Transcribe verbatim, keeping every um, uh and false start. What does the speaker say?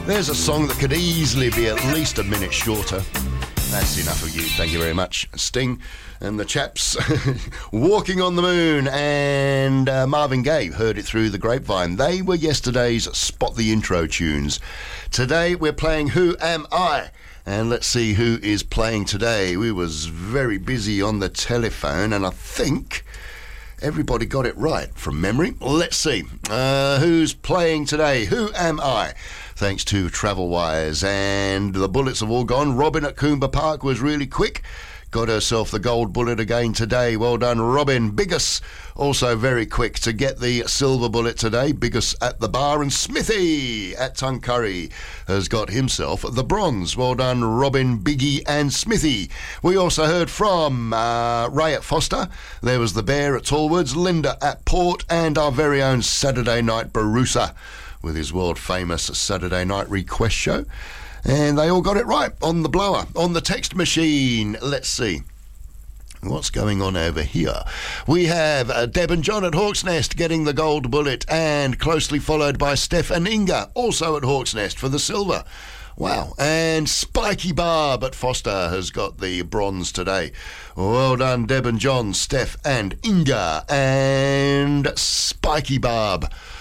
There's a song that could easily be at least a minute shorter. That's enough of you. Thank you very much, Sting and the chaps. Walking on the Moon and uh, Marvin Gaye, heard it through the grapevine. They were yesterday's Spot the Intro tunes. Today we're playing Who Am I? And let's see who is playing today. We was very busy on the telephone, and I think everybody got it right from memory. Let's see. Uh, who's playing today? Who Am I? Thanks to Travelwise, and the bullets have all gone. Robin at Coomba Park was really quick. Got herself the gold bullet again today. Well done, Robin. Biggus, also very quick to get the silver bullet today. Biggus at the bar. And Smithy at Tuncurry has got himself the bronze. Well done, Robin, Biggie and Smithy. We also heard from uh, Ray at Foster. There was the Bear at Tallwoods, Linda at Port, and our very own Saturday Night Barusa with his world-famous Saturday Night Request show. And they all got it right on the blower. On the text machine, let's see what's going on over here. We have uh, Deb and John at Hawk's Nest getting the gold bullet, and closely followed by Steph and Inga, also at Hawk's Nest for the silver. Wow. And Spiky Barb at Foster has got the bronze today. Well done, Deb and John, Steph and Inga, and Spiky Barb